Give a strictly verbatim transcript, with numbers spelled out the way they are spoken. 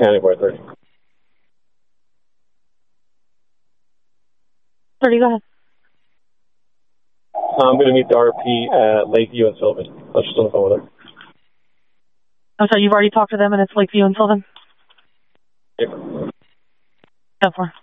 Anyway, thirty. thirty, go ahead. I'm going to meet the R P at Lakeview and Sylvan. I was just on the phone with her. I'm sorry, you've already talked to them and it's Lakeview and Sylvan? Yeah. Go for it.